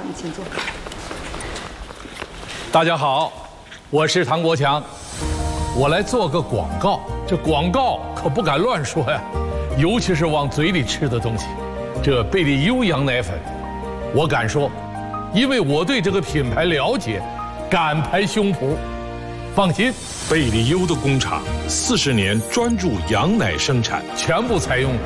请坐。 大家好，我是唐国强，我来做个广告。这广告可不敢乱说呀，尤其是往嘴里吃的东西。这贝利优羊奶粉，我敢说，因为我对这个品牌了解，敢拍胸脯。放心， 贝利优的工厂40年专注羊奶生产， 全部采用